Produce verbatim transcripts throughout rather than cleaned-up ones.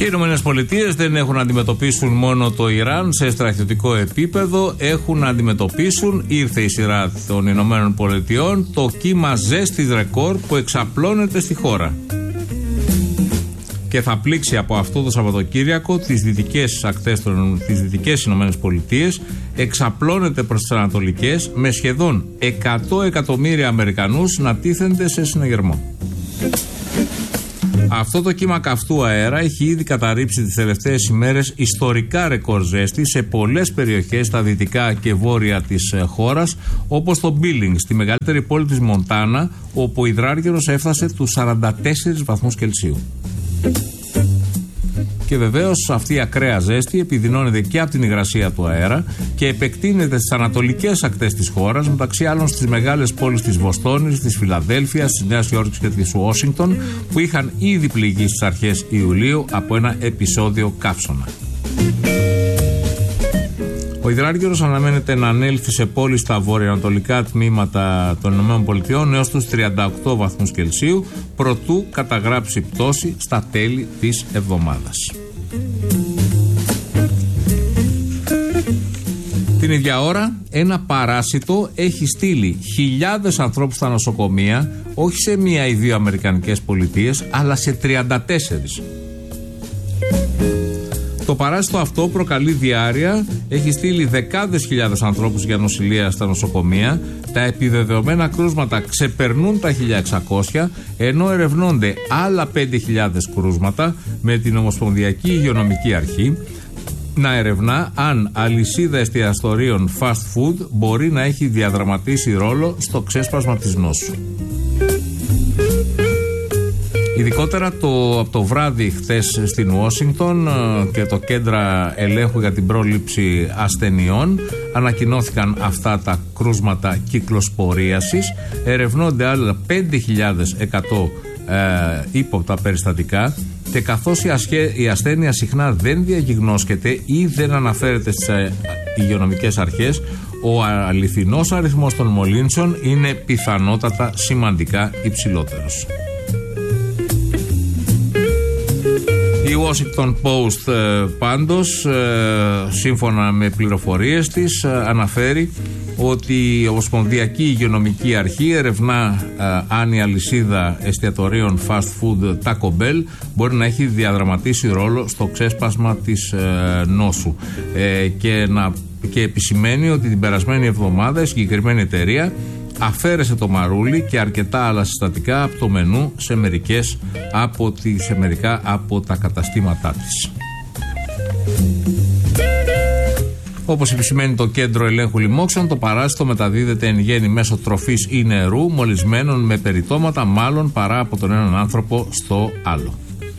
Ηνωμένες Πολιτείες δεν έχουν να αντιμετωπίσουν μόνο το Ιράν σε στρατιωτικό επίπεδο, έχουν να αντιμετωπίσουν, ήρθε η σειρά των Ηνωμένων Πολιτειών, το κύμα ζέστης ρεκόρ που εξαπλώνεται στη χώρα. Και θα πλήξει από αυτό το Σαββατοκύριακο τις δυτικές ακτές των τις δυτικές Ηνωμένες Πολιτείες, εξαπλώνεται προς τις ανατολικές, με σχεδόν εκατό εκατομμύρια Αμερικανούς να τίθενται σε συναγερμό. Αυτό το κύμα καυτού αέρα έχει ήδη καταρρύψει τις τελευταίες ημέρες ιστορικά ρεκόρ ζέστη σε πολλές περιοχές στα δυτικά και βόρεια της χώρας, όπως το Billings, τη μεγαλύτερη πόλη της Μοντάνα, όπου ο υδράργυρος έφτασε τους σαράντα τέσσερις βαθμούς Κελσίου. Και βεβαίως αυτή η ακραία ζέστη επιδεινώνεται και από την υγρασία του αέρα και επεκτείνεται στις ανατολικές ακτές της χώρας, μεταξύ άλλων στις μεγάλες πόλεις της Βοστόνης, της Φιλαδέλφειας, της Νέας Υόρκης και της Ουάσιγκτον, που είχαν ήδη πληγεί στις αρχές Ιουλίου από ένα επεισόδιο καύσωνα. Ο υδράργυρος αναμένεται να ανέλθει σε πόλεις στα βορειοανατολικά τμήματα των ΗΠΑ έως τους τριάντα οκτώ βαθμούς Κελσίου, προτού καταγράψει πτώση στα τέλη της εβδομάδας. Την ίδια ώρα, ένα παράσιτο έχει στείλει χιλιάδες ανθρώπους στα νοσοκομεία, όχι σε μία ή δύο αμερικανικές πολιτείες, αλλά σε τριάντα τέσσερις. Το παράσιτο αυτό προκαλεί διάρρεια, έχει στείλει δεκάδες χιλιάδες ανθρώπους για νοσηλεία στα νοσοκομεία, τα επιβεβαιωμένα κρούσματα ξεπερνούν τα χίλια εξακόσια, ενώ ερευνώνται άλλα πέντε χιλιάδες κρούσματα, με την Ομοσπονδιακή Υγειονομική Αρχή να ερευνά αν αλυσίδα εστιατορίων fast food μπορεί να έχει διαδραματίσει ρόλο στο ξέσπασμα της νόσου. Ειδικότερα το, από το βράδυ χθες στην Ουάσιγκτον και το Κέντρο Ελέγχου για την Πρόληψη Ασθενειών ανακοινώθηκαν αυτά τα κρούσματα κυκλοσπορίασης. Ερευνώνται άλλα πέντε χιλιάδες εκατό ε, ύποπτα περιστατικά, και καθώς η, ασχέ, η ασθένεια συχνά δεν διαγιγνώσκεται ή δεν αναφέρεται στις ε, υγειονομικές αρχές, ο αληθινός αριθμός των μολύνσεων είναι πιθανότατα σημαντικά υψηλότερος. Η Washington Post ε, πάντως, ε, σύμφωνα με πληροφορίες της, ε, αναφέρει ότι η Ομοσπονδιακή Υγειονομική Αρχή ερευνά ε, αν η αλυσίδα εστιατορίων fast food Taco Bell μπορεί να έχει διαδραματίσει ρόλο στο ξέσπασμα της ε, νόσου ε, και, να, και επισημαίνει ότι την περασμένη εβδομάδα η συγκεκριμένη εταιρεία αφαίρεσε το μαρούλι και αρκετά άλλα συστατικά από το μενού σε, μερικές από τη, σε μερικά από τα καταστήματά της. Όπως επισημαίνει το Κέντρο Ελέγχου Λοιμόξεων, το παράσιτο μεταδίδεται εν γέννη μέσω τροφής ή νερού μολυσμένων με περιτώματα, μάλλον παρά από τον έναν άνθρωπο στο άλλο.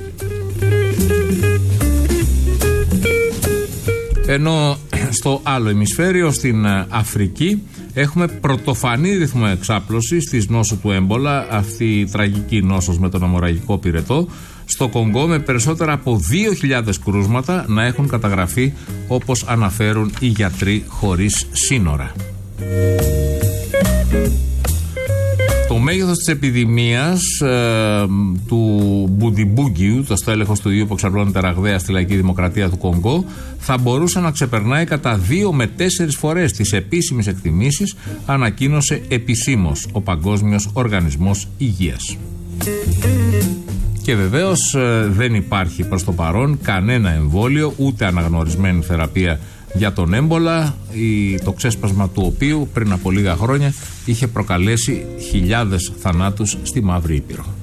Ενώ στο άλλο ημισφαίριο, στην Αφρική, έχουμε πρωτοφανή ρυθμό εξάπλωσης της νόσου του έμπολα, αυτή η τραγική νόσος με τον αιμορραγικό πυρετό, στο Κονγκό, με περισσότερα από δύο χιλιάδες κρούσματα να έχουν καταγραφεί, όπως αναφέρουν οι γιατροί χωρίς σύνορα. Το μέγεθος της επιδημίας ε, του Μπουντιμπούγκιου, το στέλεχος του ιού που εξαπλώνεται ραγδαία στη Λαϊκή Δημοκρατία του Κονγκό, θα μπορούσε να ξεπερνάει κατά δύο με τέσσερις φορές τις επίσημες εκτιμήσεις, ανακοίνωσε επισήμως ο Παγκόσμιος Οργανισμός Υγείας. Και βεβαίως ε, δεν υπάρχει προς το παρόν κανένα εμβόλιο, ούτε αναγνωρισμένη θεραπεία για τον έμπολα, το ξέσπασμα του οποίου πριν από λίγα χρόνια είχε προκαλέσει χιλιάδες θανάτους στη Μαύρη Ήπειρο.